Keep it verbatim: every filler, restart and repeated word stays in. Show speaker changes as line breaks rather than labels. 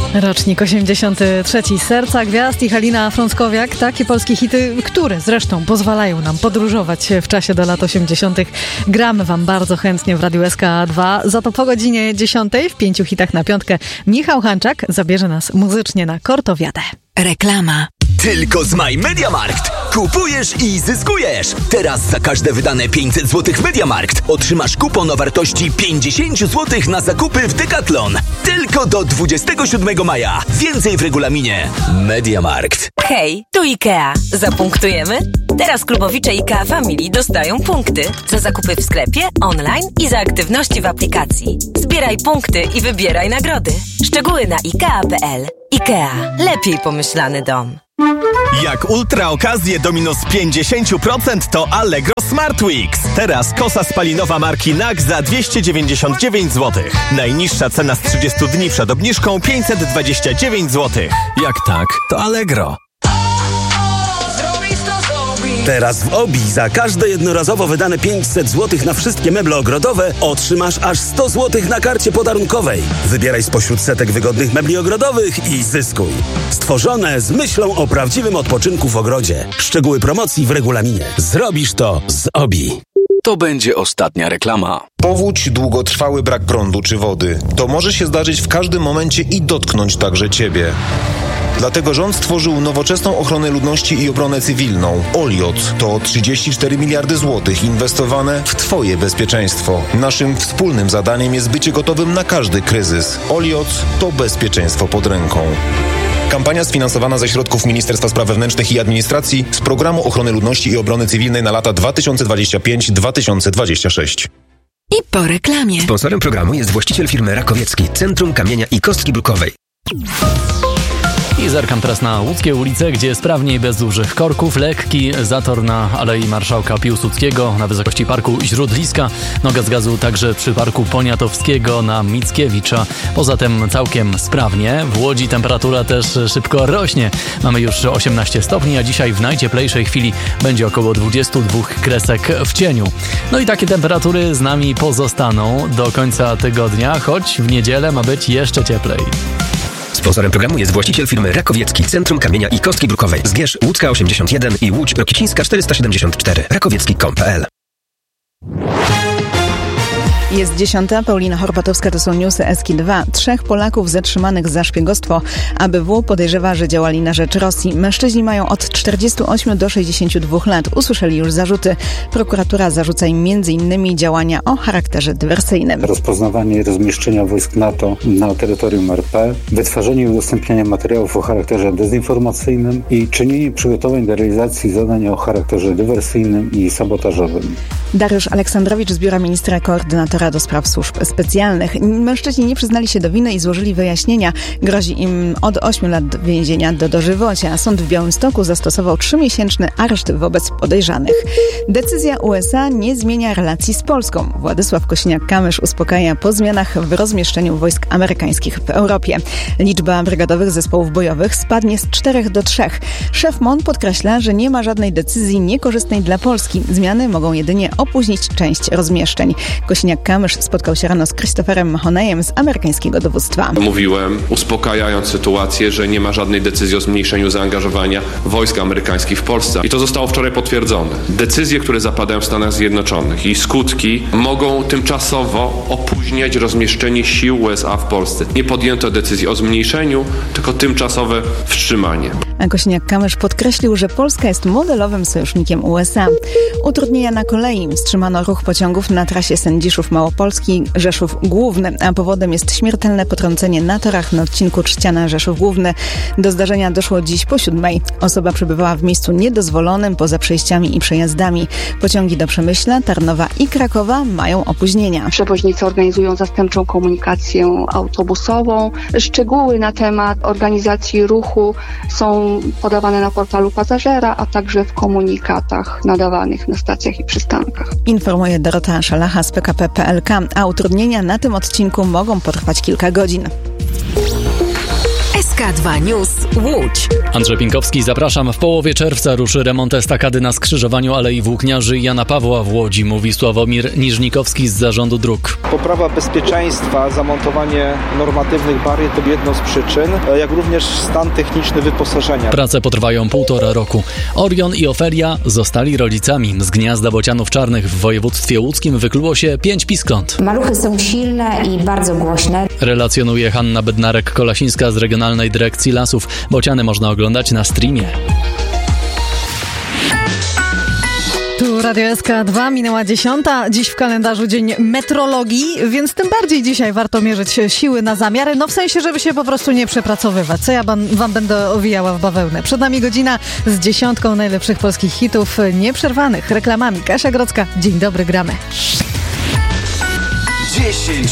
Rocznik osiemdziesiąty trzeci. Serca Gwiazd i Halina Frąckowiak. Takie polskie hity, które zresztą pozwalają nam podróżować w czasie do lat osiemdziesiątych. Gramy wam bardzo chętnie w Radiu S K dwa. Za to po godzinie dziesiątej w pięciu hitach na piątkę Michał Hanczak zabierze nas muzycznie na Kortowiadę.
Reklama.
Tylko z My Mediamarkt. Kupujesz i zyskujesz. Teraz za każde wydane pięćset złotych Mediamarkt otrzymasz kupon o wartości pięćdziesiąt złotych na zakupy w Decathlon. Tylko do dwudziestego siódmego maja. Więcej w regulaminie. Mediamarkt.
Hej, tu IKEA. Zapunktujemy? Teraz klubowicze IKEA Family dostają punkty za zakupy w sklepie, online i za aktywności w aplikacji. Zbieraj punkty i wybieraj nagrody. Szczegóły na ikea kropka p l. IKEA. Lepiej pomyślany dom.
Jak ultra okazje do minus pięćdziesiąt procent to Allegro Smart Weeks. Teraz kosa spalinowa marki N A K za dwieście dziewięćdziesiąt dziewięć złotych. Najniższa cena z trzydziestu dni przed obniżką pięćset dwadzieścia dziewięć złotych. Jak tak, to Allegro.
Teraz w Obi za każde jednorazowo wydane pięćset złotych na wszystkie meble ogrodowe otrzymasz aż sto złotych na karcie podarunkowej. Wybieraj spośród setek wygodnych mebli ogrodowych i zyskuj. Stworzone z myślą o prawdziwym odpoczynku w ogrodzie. Szczegóły promocji w regulaminie. Zrobisz to z Obi.
To będzie ostatnia reklama.
Powódź, długotrwały brak prądu czy wody. To może się zdarzyć w każdym momencie i dotknąć także Ciebie. Dlatego rząd stworzył nowoczesną ochronę ludności i obronę cywilną. Oliot to trzydzieści cztery miliardy złotych inwestowane w Twoje bezpieczeństwo. Naszym wspólnym zadaniem jest bycie gotowym na każdy kryzys. Oliot to bezpieczeństwo pod ręką. Kampania sfinansowana ze środków Ministerstwa Spraw Wewnętrznych i Administracji z Programu Ochrony Ludności i Obrony Cywilnej na lata dwa tysiące dwudziesty piąty do dwa tysiące dwudziestego szóstego.
I po reklamie.
Sponsorem programu jest właściciel firmy Rakowiecki, Centrum Kamienia i Kostki Brukowej.
I zerkam teraz na łódzkie ulice, gdzie sprawniej, bez dużych korków, lekki zator na Alei Marszałka Piłsudskiego na wysokości Parku Źródliska. Noga z gazu także przy Parku Poniatowskiego na Mickiewicza. Poza tym całkiem sprawnie. W Łodzi temperatura też szybko rośnie. Mamy już osiemnaście stopni, a dzisiaj w najcieplejszej chwili będzie około dwadzieścia dwa kresek w cieniu. No i takie temperatury z nami pozostaną do końca tygodnia, choć w niedzielę ma być jeszcze cieplej.
Sponsorem programu jest właściciel firmy Rakowiecki, Centrum Kamienia i Kostki Brukowej. Zgierz Łódzka osiemdziesiąt jeden i Łódź Rokicińska czterysta siedemdziesiąt cztery. rakowiecki kropka com kropka p l.
Jest dziesiąta. Paulina Horbatowska, to są newsy S K dwa. Trzech Polaków zatrzymanych za szpiegostwo. A B W podejrzewa, że działali na rzecz Rosji. Mężczyźni mają od czterdziestu ośmiu do sześćdziesięciu dwóch lat. Usłyszeli już zarzuty. Prokuratura zarzuca im między innymi działania o charakterze dywersyjnym.
Rozpoznawanie rozmieszczenia wojsk NATO na terytorium R P, wytwarzanie i udostępnianie materiałów o charakterze dezinformacyjnym i czynienie przygotowań do realizacji zadań o charakterze dywersyjnym i sabotażowym.
Dariusz Aleksandrowicz z biura ministra koordynatora do spraw służb specjalnych. Mężczyźni nie przyznali się do winy i złożyli wyjaśnienia. Grozi im od ośmiu lat więzienia do dożywocia. Sąd w Białymstoku zastosował trzymiesięczny areszt wobec podejrzanych. Decyzja U S A nie zmienia relacji z Polską. Władysław Kosiniak-Kamysz uspokaja po zmianach w rozmieszczeniu wojsk amerykańskich w Europie. Liczba brygadowych zespołów bojowych spadnie z czterech do trzech. Szef M O N podkreśla, że nie ma żadnej decyzji niekorzystnej dla Polski. Zmiany mogą jedynie opóźnić część rozmieszczeń. Kosiniak-Kamysz spotkał się rano z Christopherem Mahoneyem z amerykańskiego dowództwa.
Mówiłem, uspokajając sytuację, że nie ma żadnej decyzji o zmniejszeniu zaangażowania wojsk amerykańskich w Polsce. I to zostało wczoraj potwierdzone. Decyzje, które zapadają w Stanach Zjednoczonych i skutki mogą tymczasowo opóźniać rozmieszczenie sił U S A w Polsce. Nie podjęto decyzji o zmniejszeniu, tylko tymczasowe wstrzymanie.
A Kosiniak-Kamysz podkreślił, że Polska jest modelowym sojusznikiem U S A. Utrudnienia na kolei. Wstrzymano ruch pociągów na trasie Sędziszów-Małopolski, Rzeszów Główny, a powodem jest śmiertelne potrącenie na torach na odcinku Trzciana-Rzeszów Główny. Do zdarzenia doszło dziś po siódmej. Osoba przebywała w miejscu niedozwolonym poza przejściami i przejazdami. Pociągi do Przemyśla, Tarnowa i Krakowa mają opóźnienia.
Przewoźnicy organizują zastępczą komunikację autobusową. Szczegóły na temat organizacji ruchu są podawane na portalu pasażera, a także w komunikatach nadawanych na stacjach i przystankach.
Informuje Dorota Szalacha z P K P P L K, a utrudnienia na tym odcinku mogą potrwać kilka godzin.
S K dwa News Łódź.
Andrzej Pinkowski, zapraszam. W połowie czerwca ruszy remont estakady na skrzyżowaniu Alei Włókniarzy i Jana Pawła w Łodzi, mówi Sławomir Niżnikowski z Zarządu Dróg.
Poprawa bezpieczeństwa, zamontowanie normatywnych barier to jedno z przyczyn, jak również stan techniczny wyposażenia.
Prace potrwają półtora roku. Orion i Ofelia zostali rodzicami. Z gniazda bocianów czarnych w województwie łódzkim wykluło się pięć piskląt.
Maluchy są silne i bardzo głośne.
Relacjonuje Hanna Bednarek-Kolasińska z Regionalnej Dyrekcji Lasów. Bociany można oglądać na streamie.
Tu Radio S K dwa, minęła dziesiąta. Dziś w kalendarzu dzień metrologii, więc tym bardziej dzisiaj warto mierzyć siły na zamiary. No w sensie, żeby się po prostu nie przepracowywać. Co ja wam, wam będę owijała w bawełnę. Przed nami godzina z dziesiątką najlepszych polskich hitów, nieprzerwanych reklamami. Kasia Grodzka, dzień dobry, gramy.
dziesięć